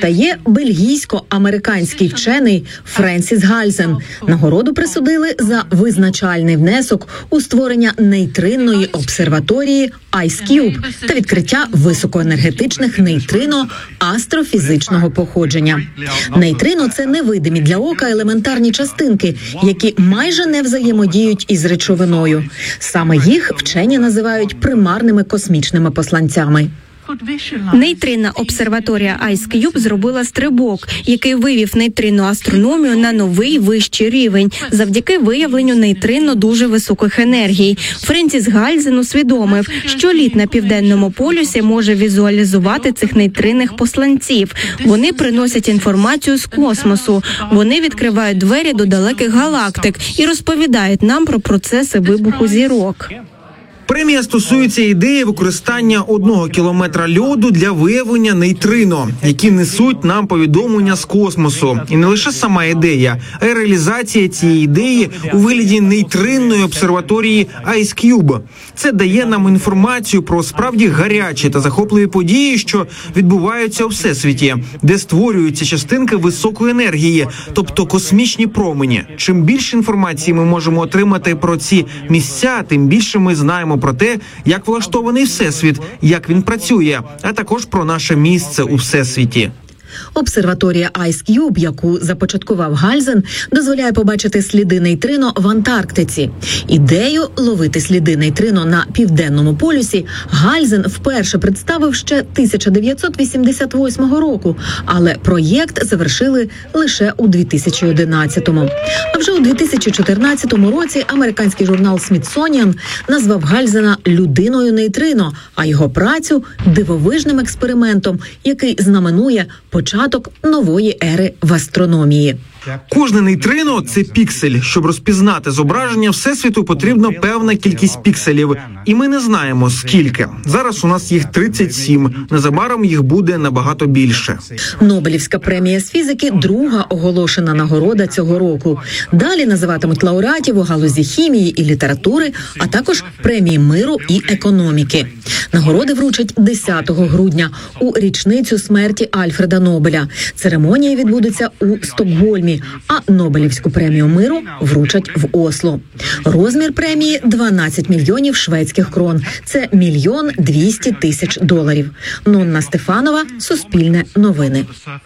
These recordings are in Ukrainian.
стає бельгійсько-американський вчений Френсіс Гальзен. Нагороду присудили за визначальний внесок у створення нейтринної обсерваторії IceCube та відкриття високоенергетичних нейтрино астрофізичного походження. Нейтрино – це невидимі для ока елементарні частинки, які майже не взаємодіють із речовиною. Саме їх вчені називають примарними космічними посланцями. Нейтринна обсерваторія IceCube зробила стрибок, який вивів нейтринну астрономію на новий вищий рівень завдяки виявленню нейтринно дуже високих енергій. Френсіс Гальзен усвідомив, що лід на південному полюсі може візуалізувати цих нейтринних посланців. Вони приносять інформацію з космосу, вони відкривають двері до далеких галактик і розповідають нам про процеси вибуху зірок. Премія стосується ідеї використання 1 кілометра льоду для виявлення нейтрино, які несуть нам повідомлення з космосу. І не лише сама ідея, а й реалізація цієї ідеї у вигляді нейтринної обсерваторії IceCube. Це дає нам інформацію про справді гарячі та захопливі події, що відбуваються у всесвіті, де створюються частинки високої енергії, тобто космічні промені. Чим більше інформації ми можемо отримати про ці місця, тим більше ми знаємо про те, як влаштований всесвіт, як він працює, а також про наше місце у всесвіті. Обсерваторія IceCube, яку започаткував Гальзен, дозволяє побачити сліди нейтрино в Антарктиці. Ідею ловити сліди нейтрино на південному полюсі Гальзен вперше представив ще 1988 року, але проєкт завершили лише у 2011-му. А вже у 2014 році американський журнал Smithsonian назвав Гальзена людиною нейтрино, а його працю – дивовижним експериментом, який знаменує початок нової ери в астрономії. Кожне нейтрино – це піксель. Щоб розпізнати зображення Всесвіту, потрібна певна кількість пікселів. І ми не знаємо, скільки. Зараз у нас їх 37. Незабаром їх буде набагато більше. Нобелівська премія з фізики – друга оголошена нагорода цього року. Далі називатимуть лауреатів у галузі хімії і літератури, а також премії миру і економіки. Нагороди вручать 10 грудня у річницю смерті Альфреда Нобеля. Церемонія відбудеться у Стокгольмі, а Нобелівську премію миру вручать в Осло. Розмір премії – 12 мільйонів шведських крон. Це $1 200 000. Нонна Стефанова, Суспільне новини.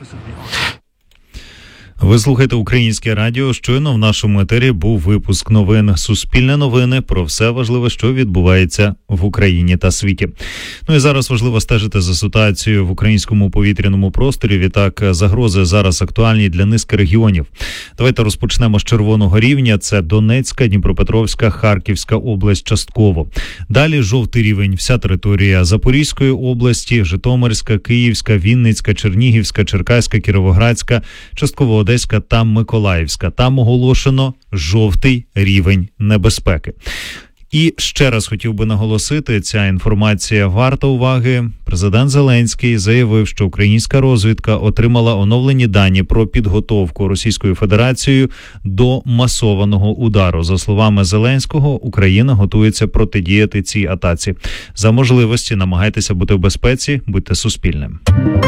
Ви слухаєте Українське радіо. Щойно в нашому етері був випуск новин «Суспільне новини» про все важливе, що відбувається в Україні та світі. Ну і зараз важливо стежити за ситуацією в українському повітряному просторі. Відтак, загрози зараз актуальні для низки регіонів. Давайте розпочнемо з червоного рівня. Це Донецька, Дніпропетровська, Харківська область частково. Далі жовтий рівень. Вся територія Запорізької області, Житомирська, Київська, Вінницька, Чернігівська, Черкаська, Кіровоградська, частково Одеська та Миколаївська. Там оголошено жовтий рівень небезпеки. І ще раз хотів би наголосити, ця інформація варта уваги. Президент Зеленський заявив, що українська розвідка отримала оновлені дані про підготовку Російською Федерацією до масованого удару. За словами Зеленського, Україна готується протидіяти цій атаці. За можливості намагайтеся бути в безпеці, будьте Суспільним.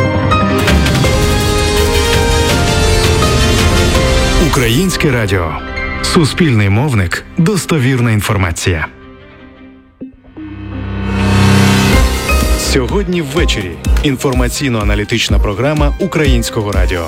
Українське радіо. Суспільний мовник. Достовірна інформація. Сьогодні ввечері. Інформаційно-аналітична програма Українського радіо.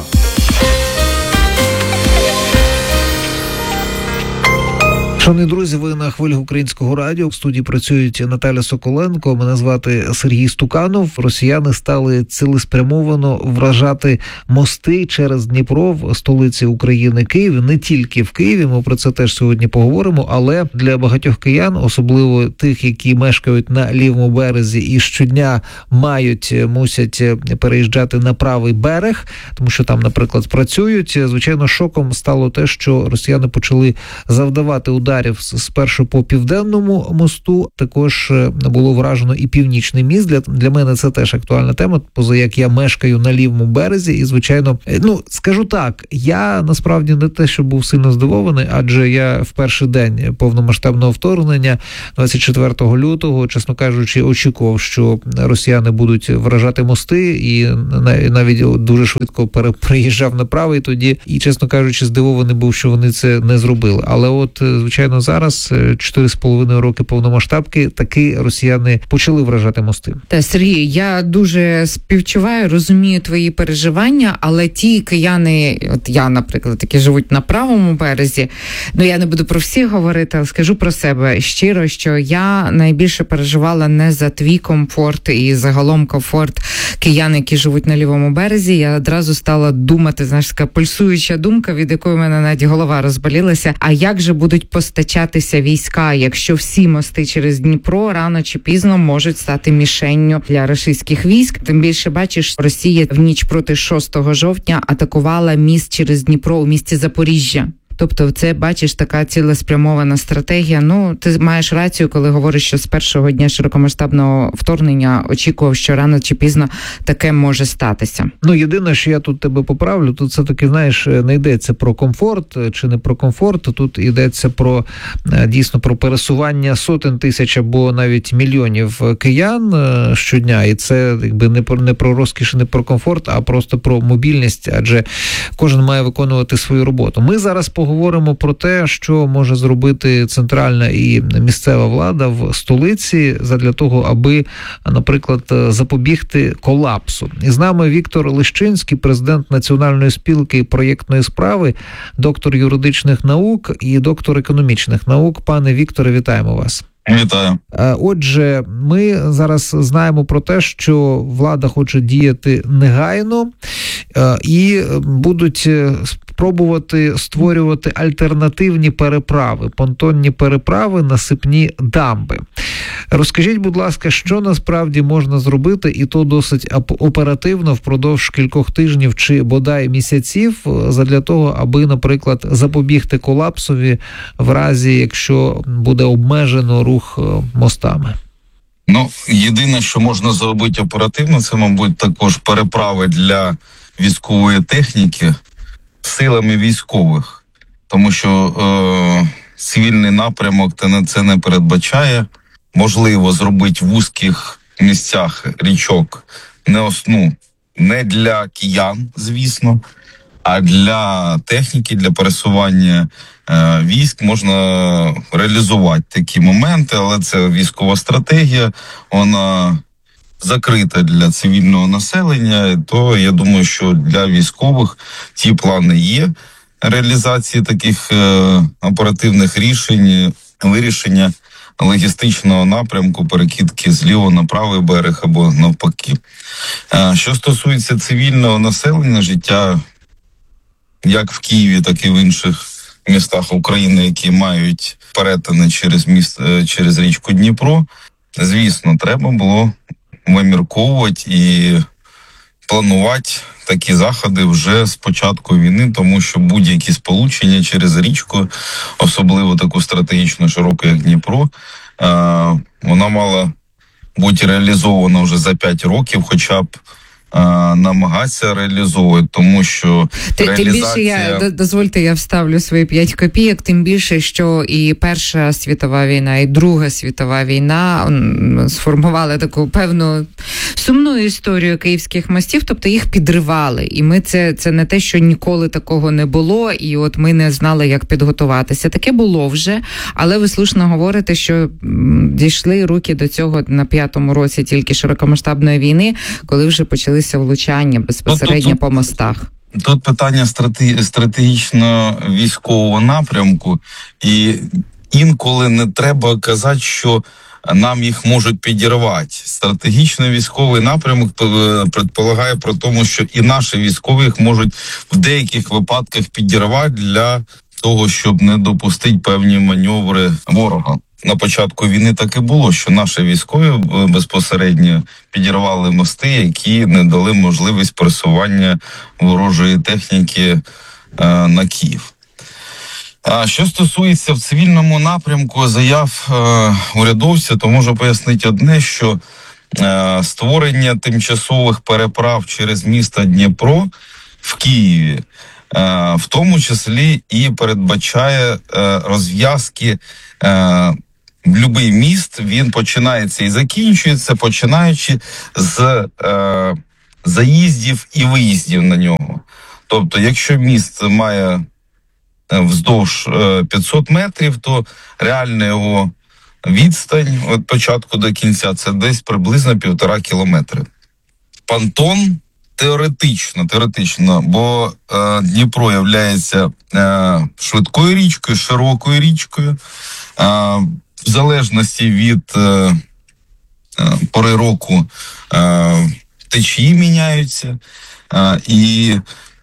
Шановні друзі, ви на хвилях Українського радіо. В студії працюють Наталя Соколенко, мене звати Сергій Стуканов. Росіяни стали цілеспрямовано вражати мости через Дніпро в столиці України Києві. Не тільки в Києві, ми про це теж сьогодні поговоримо, але для багатьох киян, особливо тих, які мешкають на лівому березі і щодня мусять переїжджати на правий берег, тому що там, наприклад, працюють. Звичайно, шоком стало те, що росіяни почали завдавати ударів ударів спершу по Південному мосту, також було вражено і Північний міст. Для мене це теж актуальна тема, поза як я мешкаю на лівому березі, і, звичайно, скажу так, я насправді не те, що був сильно здивований, адже я в перший день повномасштабного вторгнення, 24 лютого, чесно кажучи, очікував, що росіяни будуть вражати мости, і навіть дуже швидко приїжджав на правий тоді, і, чесно кажучи, здивований був, що вони це не зробили. Але от, звичайно, зараз, 4,5 роки повномасштабки, таки росіяни почали вражати мости. Та, Сергій, я дуже співчуваю, розумію твої переживання, але ті кияни, от я, наприклад, які живуть на правому березі, я не буду про всіх говорити, але скажу про себе щиро, що я найбільше переживала не за твій комфорт і загалом комфорт киян, які живуть на лівому березі. Я одразу стала думати, така пульсуюча думка, від якої в мене навіть голова розболілася, а як же будуть постачатися війська, якщо всі мости через Дніпро рано чи пізно можуть стати мішенню для російських військ. Тим більше, бачиш, Росія в ніч проти 6 жовтня атакувала міст через Дніпро у місті Запоріжжя. Тобто це, бачиш, така цілеспрямована стратегія. Ти маєш рацію, коли говориш, що з першого дня широкомасштабного вторгнення очікував, що рано чи пізно таке може статися. Єдине, що я тут тебе поправлю, тут все-таки, не йдеться про комфорт чи не про комфорт, тут йдеться про, дійсно, про пересування сотень тисяч або навіть мільйонів киян щодня, і це не про розкіш, не про комфорт, а просто про мобільність, адже кожен має виконувати свою роботу. Ми зараз поговоримо про те, що може зробити центральна і місцева влада в столиці задля того, аби, наприклад, запобігти колапсу. І з нами Віктор Лищинський, президент Національної спілки проєктної справи, доктор юридичних наук і доктор економічних наук. Пане Вікторе, вітаємо вас. Вітаю. Отже, ми зараз знаємо про те, що влада хоче діяти негайно і будуть спробувати створювати альтернативні переправи, понтонні переправи, насипні дамби. Розкажіть, будь ласка, що насправді можна зробити, і то досить оперативно впродовж кількох тижнів чи бодай місяців, задля того, аби, наприклад, запобігти колапсові в разі, якщо буде обмежено рух мостами? Єдине, що можна зробити оперативно, це, мабуть, також переправи для військової техніки силами військових, тому що цивільний напрямок це не передбачає. Можливо зробити в вузьких місцях річок не для киян, звісно, а для техніки, для пересування військ можна реалізувати такі моменти, але це військова стратегія, вона закрита для цивільного населення, то я думаю, що для військових ті плани є реалізації таких оперативних рішень, вирішення логістичного напрямку, перекидки з лівого на правий берег або навпаки. Що стосується цивільного населення, життя як в Києві, так і в інших містах України, які мають перетини через річку Дніпро, звісно, треба було вимірковувати і планувати такі заходи вже з початку війни, тому що будь-які сполучення через річку, особливо таку стратегічно широку, як Дніпро, вона мала бути реалізована вже за 5 років, хоча б намагатися реалізовувати, тому що тим більше, дозвольте, я вставлю свої 5 копійок, тим більше, що і Перша світова війна, і Друга світова війна сформували таку певну сумну історію київських мостів, тобто їх підривали, і ми це не те, що ніколи такого не було, і от ми не знали, як підготуватися. Таке було вже, але ви слушно говорите, що дійшли руки до цього на 5-му році тільки широкомасштабної війни, коли вже почали влучання безпосередньо по мостах. Тут питання стратегічно військового напрямку, і інколи не треба казати, що нам їх можуть підірвати. Стратегічний військовий напрямок предполагає про тому, що і наші військові їх можуть в деяких випадках підірвати для того, щоб не допустити певні маневри ворога. На початку війни так і було, що наші військові безпосередньо підірвали мости, які не дали можливість пересування ворожої техніки на Київ. А що стосується в цивільному напрямку заяв урядовця, то можу пояснити одне, що створення тимчасових переправ через місто Дніпро в Києві в тому числі і передбачає розв'язки. Будь-який міст, він починається і закінчується, починаючи з заїздів і виїздів на нього. Тобто, якщо міст має вздовж 500 метрів, то реальна його відстань від початку до кінця це десь приблизно 1,5 кілометри. Понтон теоретично, бо Дніпро являється швидкою річкою, широкою річкою. В залежності від пори року течії міняються, і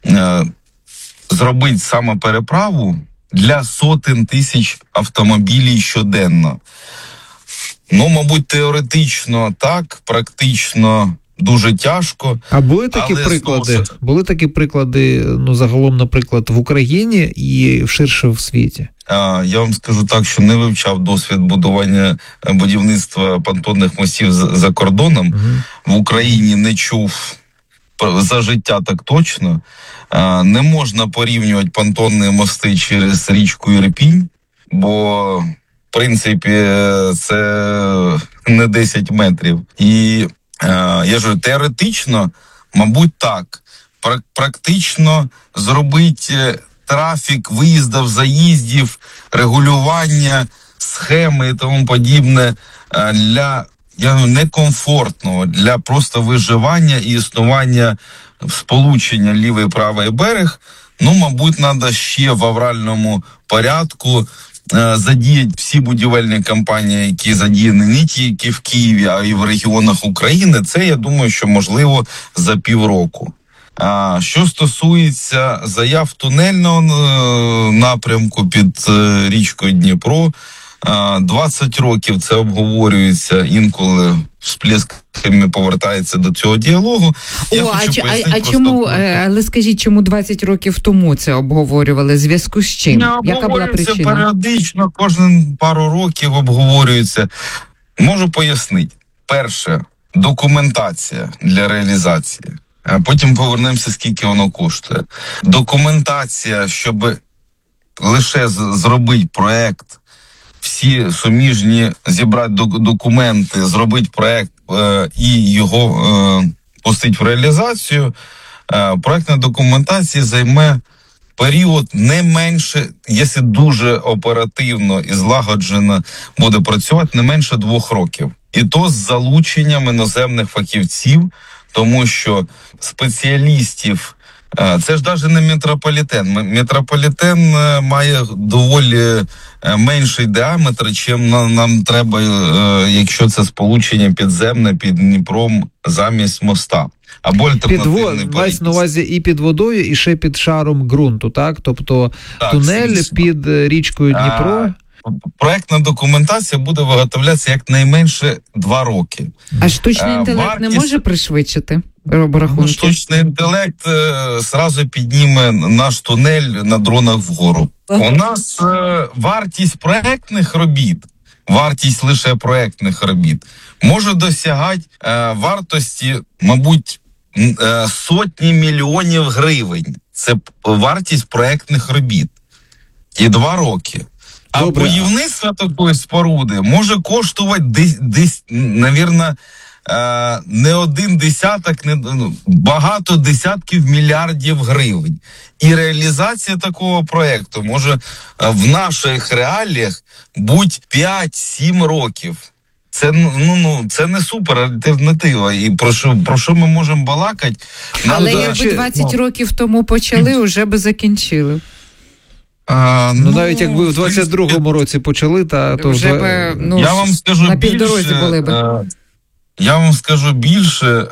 зробити саме переправу для сотень тисяч автомобілів щоденно. Ну, мабуть, теоретично так, практично дуже тяжко. А були такі приклади? Були такі приклади, ну, загалом, наприклад, в Україні і ширше в світі? Я вам скажу так, що не вивчав досвід будівництва понтонних мостів за кордоном. В Україні не чув за життя так точно. Не можна порівнювати понтонні мости через річку Ірпінь, бо, в принципі, це не 10 метрів. І я ж теоретично, мабуть, так. Практично зробити трафік, виїздів, заїздів, регулювання, схеми і тому подібне для некомфортного, для просто виживання і існування сполучення лівий і правий берег, ну, мабуть, треба ще в авральному порядку задіяти всі будівельні компанії, які задіяні не тільки в Києві, а й в регіонах України. Це, я думаю, що можливо за півроку. Що стосується заяв тунельного напрямку під річкою Дніпро, 20 років це обговорюється, інколи всплесками повертається до цього діалогу. Але скажіть, чому 20 років тому це обговорювали? Зв'язку з чим? Яка була причина? Періодично, кожен пару років обговорюється. Можу пояснити. Перше, документація для реалізації. А потім повернемося, скільки воно коштує. Документація, щоб лише зробити проект, всі суміжні зібрати документи, зробити проект і його пустити в реалізацію, проектна документація займе період не менше, якщо дуже оперативно і злагоджено буде працювати, не менше 2 років. І то з залученням іноземних фахівців, тому що спеціалістів, це ж навіть не метрополітен. Метрополітен має доволі менший діаметр, чим нам треба, якщо це сполучення підземне під Дніпром замість моста. Або альтернативний мається на увазі і під водою, і ще під шаром ґрунту, так? Тобто так, тунель звісно. Під річкою Дніпро. Проектна документація буде виготовлятися якнайменше 2 роки. А штучний інтелект не може пришвидшити рахунки? Штучний інтелект зразу підніме наш тунель на дронах вгору. У нас вартість проектних робіт, вартість лише проектних робіт, може досягати вартості, мабуть, сотні мільйонів гривень. Це вартість проектних робіт. І 2 роки. А будівництво такої споруди може коштувати навірно, не один десяток, багато десятків мільярдів гривень. І реалізація такого проєкту може в наших реаліях бути 5-7 років. Це не супер альтернатива. І про що ми можемо балакати? Але якби 20 років тому почали, вже би закінчили. Навіть якби в 22-му році почали, то вже я вам скажу на півдорозі були би. Я вам скажу більше,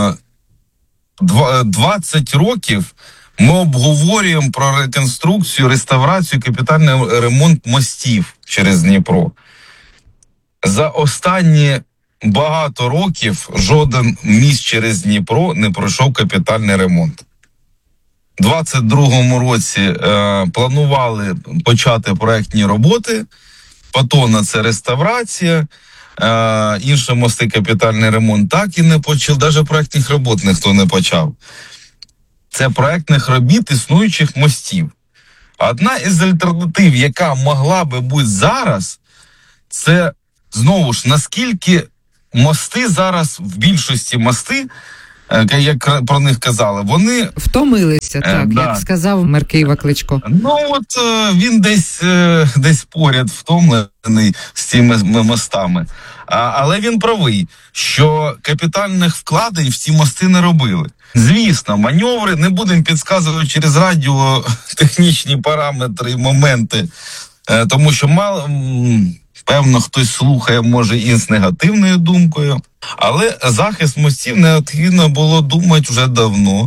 20 років ми обговорюємо про реконструкцію, реставрацію, капітальний ремонт мостів через Дніпро. За останні багато років жоден міст через Дніпро не пройшов капітальний ремонт. 22-му році планували почати проектні роботи, Патона – це реставрація, інші мости капітальний ремонт так і не почав, навіть проектних робот ніхто не почав. Це проектних робіт існуючих мостів. Одна із альтернатив, яка могла би бути зараз, це, знову ж, наскільки мости зараз, в більшості мости, як про них казали, вони... Втомилися, так, як сказав мер Києва Кличко. Ну, от він десь поряд втомлений з цими мостами. Але він правий, що капітальних вкладень в ці мости не робили. Звісно, маневри, не будемо підказувати через радіо технічні параметри і моменти, тому що певно, хтось слухає, може, і з негативною думкою. Але захист мостів необхідно було думати вже давно.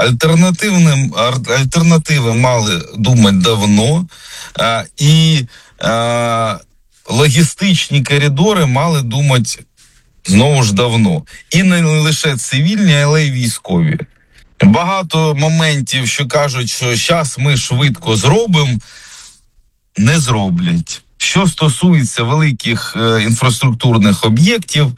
Альтернативи мали думати давно. І логістичні коридори мали думати знову ж давно. І не лише цивільні, але й військові. Багато моментів, що кажуть, що зараз ми швидко зробимо, не зроблять. Що стосується великих інфраструктурних об'єктів,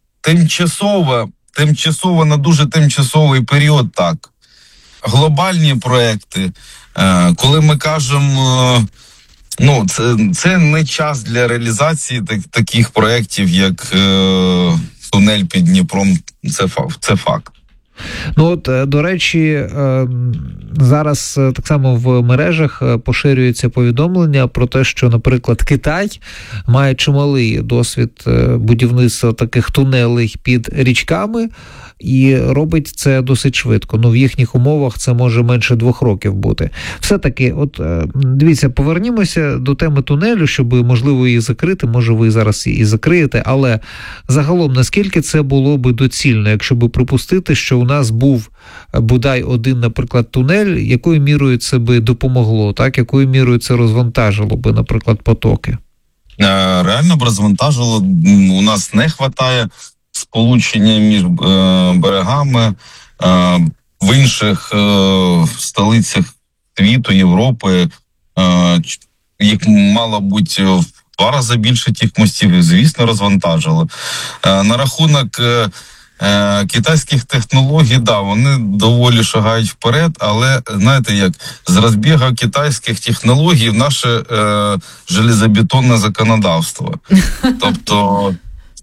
тимчасово на дуже тимчасовий період так. Глобальні проекти, коли ми кажемо, це не час для реалізації таких проєктів, як тунель під Дніпром, це факт. Ну от, до речі, зараз так само в мережах поширюється повідомлення про те, що, наприклад, Китай має чималий досвід будівництва таких тунелей під річками і робить це досить швидко. В їхніх умовах це може менше 2 років бути. Все-таки, от дивіться, повернімося до теми тунелю, щоб, можливо, її закрити, може ви зараз і закриєте, але загалом, наскільки це було би доцільно, якщо би припустити, що у нас був бодай один, наприклад, тунель, якою мірою це би допомогло, так? Якою мірою це розвантажило би, наприклад, потоки? Реально б розвантажило, у нас не вистачає сполучення між берегами, в інших столицях світу, Європи, їх мало бути в 2 рази більше тих мостів, звісно, розвантажило. На рахунок китайських технологій, вони доволі шагають вперед, але, знаєте, як з розбігу китайських технологій в наше железобетонне законодавство. Тобто,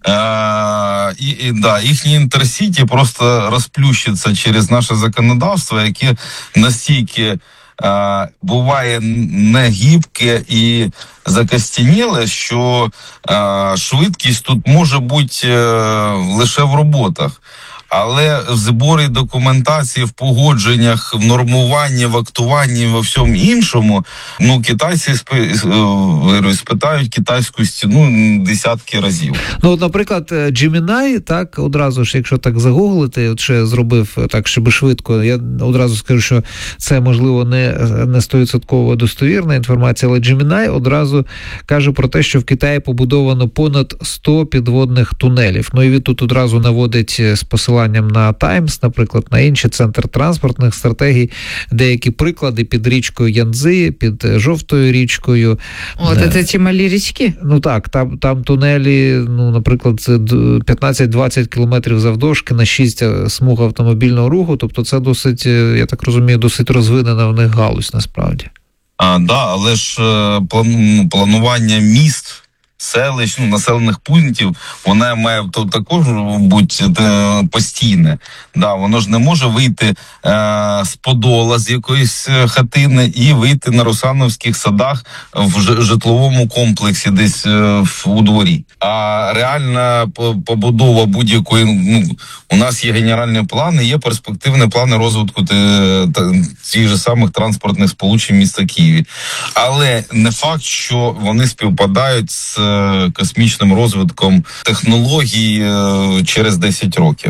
їхні інтерсіті просто розплющиться через наше законодавство, яке настільки буває негибке і закостеніле, що швидкість тут може бути лише в роботах. Але в зборі документації, в погодженнях, в нормуванні, в актуванні, во всьому іншому, китайці спитають китайську стіну десятки разів. Наприклад, Gemini, так, одразу ж, якщо так загуглити, от ще зробив так, щоб швидко, я одразу скажу, що це, можливо, не 100% достовірна інформація, але Gemini одразу каже про те, що в Китаї побудовано понад 100 підводних тунелів. І він тут одразу наводить з посиланням на Times, наприклад, на інші центр транспортних стратегій, деякі приклади під річкою Янцзи, під Жовтою річкою. Це чималі річки? Так, там тунелі, наприклад, 15-20 кілометрів завдовжки на 6 смуг автомобільного руху, тобто це досить, я так розумію, досить розвинена в них галузь, насправді. Але ж планування міст, селищ, населених пунктів, вона має також бути постійне. Воно ж не може вийти з Подола, з якоїсь хатини і вийти на Русановських садах в житловому комплексі десь у дворі. А реальна побудова будь-якої, у нас є генеральні плани, є перспективні плани розвитку цих же самих транспортних сполучень міста Києві. Але не факт, що вони співпадають з космічним розвитком технологій через 10 років.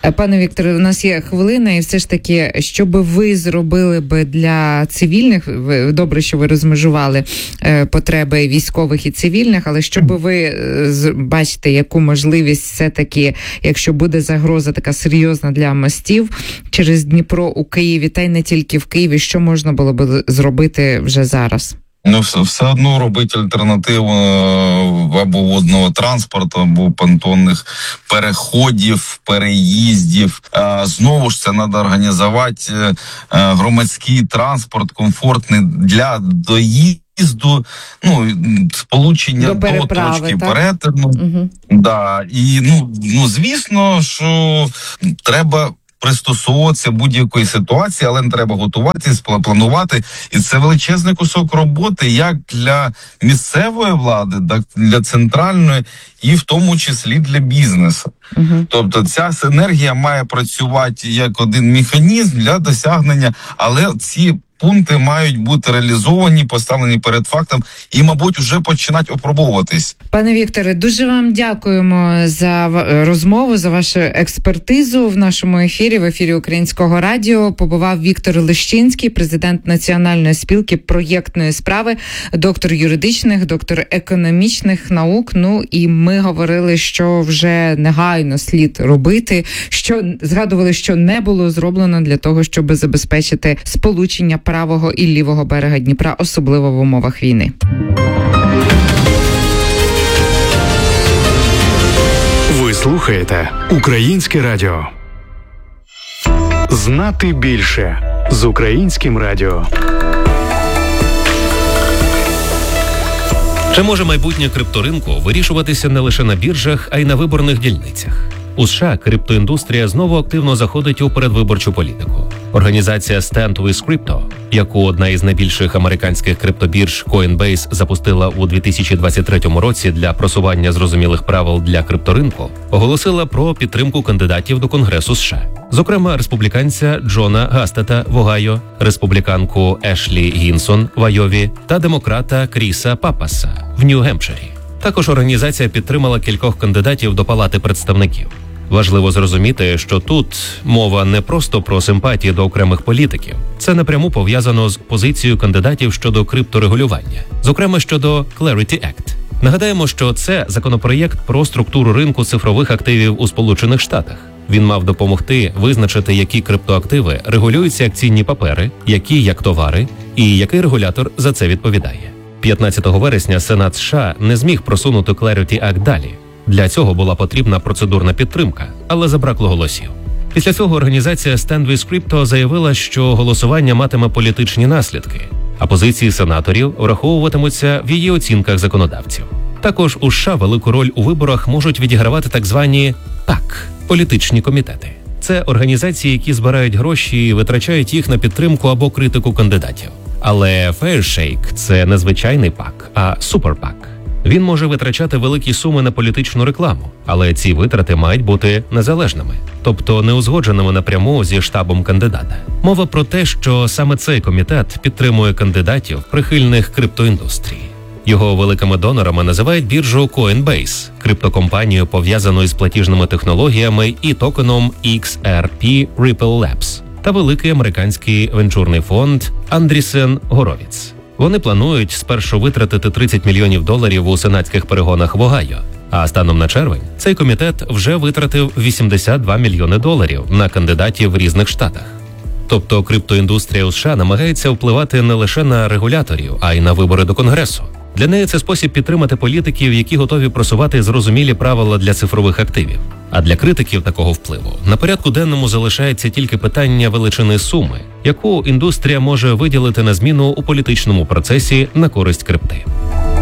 Пане Вікторе, у нас є хвилина, і все ж таки, що би ви зробили би для цивільних, добре, що ви розмежували потреби військових і цивільних, але що би ви бачите, яку можливість все-таки, якщо буде загроза така серйозна для мостів через Дніпро у Києві, та й не тільки в Києві, що можна було би зробити вже зараз? Ну, все одно робити альтернативу або водного транспорту, або понтонних переходів, переїздів. Знову ж це треба організувати громадський транспорт, комфортний для доїзду, сполучення до точки перетину. Угу. Да. І, звісно, що треба пристосовуватися будь-якої ситуації, але не треба готуватися, планувати. І це величезний кусок роботи як для місцевої влади, так для центральної, і в тому числі для бізнесу. Тобто ця синергія має працювати як один механізм для досягнення, але ці пункти мають бути реалізовані, поставлені перед фактом і, мабуть, вже починати опробовуватись. Пане Вікторе, дуже вам дякуємо за розмову, за вашу експертизу в нашому ефірі, в ефірі Українського радіо. Побував Віктор Лещинський, президент Національної спілки проєктної справи, доктор юридичних, доктор економічних наук. І ми говорили, що вже негайно слід робити, що згадували, що не було зроблено для того, щоб забезпечити сполучення правого і лівого берега Дніпра, особливо в умовах війни. Ви слухаєте Українське радіо. Знати більше з Українським радіо. Чи може майбутнє крипторинку вирішуватися не лише на біржах, а й на виборних дільницях? У США криптоіндустрія знову активно заходить у передвиборчу політику. Організація Stand with Crypto, яку одна із найбільших американських криптобірж Coinbase запустила у 2023 році для просування зрозумілих правил для крипторинку, оголосила про підтримку кандидатів до Конгресу США. Зокрема, республіканця Джона Гастета в Огайо, республіканку Ешлі Гінсон в Айові та демократа Кріса Папаса в Нью-Гемпширі. Також організація підтримала кількох кандидатів до Палати представників. Важливо зрозуміти, що тут мова не просто про симпатії до окремих політиків. Це напряму пов'язано з позицією кандидатів щодо крипторегулювання, зокрема щодо Clarity Act. Нагадаємо, що це законопроєкт про структуру ринку цифрових активів у Сполучених Штатах. Він мав допомогти визначити, які криптоактиви регулюються як цінні папери, які як товари, і який регулятор за це відповідає. 15 вересня Сенат США не зміг просунути Clarity Act далі. Для цього була потрібна процедурна підтримка, але забракло голосів. Після цього організація Stand with Crypto заявила, що голосування матиме політичні наслідки, а позиції сенаторів враховуватимуться в її оцінках законодавців. Також у США велику роль у виборах можуть відігравати так звані ПАК – політичні комітети. Це організації, які збирають гроші і витрачають їх на підтримку або критику кандидатів. Але Fairshake – це не звичайний ПАК, а суперпак. Він може витрачати великі суми на політичну рекламу, але ці витрати мають бути незалежними, тобто не узгодженими напряму зі штабом кандидата. Мова про те, що саме цей комітет підтримує кандидатів, прихильних криптоіндустрії. Його великими донорами називають біржу Coinbase, криптокомпанію, пов'язану із платіжними технологіями і токеном XRP Ripple Labs, та великий американський венчурний фонд Andreessen Horowitz. Вони планують спершу витратити $30 мільйонів у сенатських перегонах в Огайо, а станом на червень цей комітет вже витратив $82 мільйони на кандидатів в різних штатах. Тобто криптоіндустрія у США намагається впливати не лише на регуляторів, а й на вибори до Конгресу. Для неї це спосіб підтримати політиків, які готові просувати зрозумілі правила для цифрових активів. А для критиків такого впливу на порядку денному залишається тільки питання величини суми, яку індустрія може виділити на зміну у політичному процесі на користь крипти.